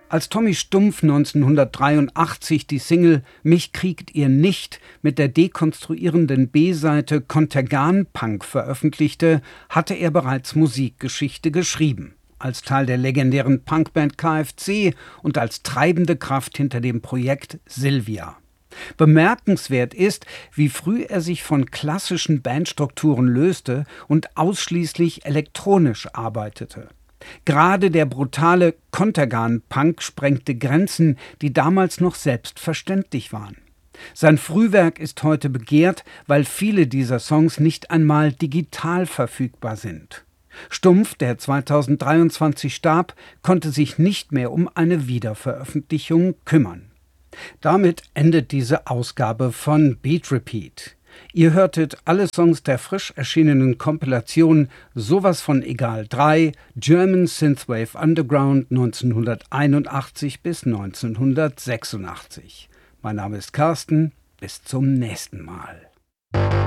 Als Tommy Stumpf 1983 die Single »Mich kriegt ihr nicht« mit der dekonstruierenden B-Seite »Contergan Punk« veröffentlichte, hatte er bereits Musikgeschichte geschrieben. Als Teil der legendären Punkband KFC und als treibende Kraft hinter dem Projekt Sylvia. Bemerkenswert ist, wie früh er sich von klassischen Bandstrukturen löste und ausschließlich elektronisch arbeitete. Gerade der brutale Contergan-Punk sprengte Grenzen, die damals noch selbstverständlich waren. Sein Frühwerk ist heute begehrt, weil viele dieser Songs nicht einmal digital verfügbar sind. Stumpf, der 2023 starb, konnte sich nicht mehr um eine Wiederveröffentlichung kümmern. Damit endet diese Ausgabe von Beat Repeat. Ihr hörtet alle Songs der frisch erschienenen Kompilation Sowas von Egal 3, German Synthwave Underground 1981 bis 1986. Mein Name ist Carsten, bis zum nächsten Mal.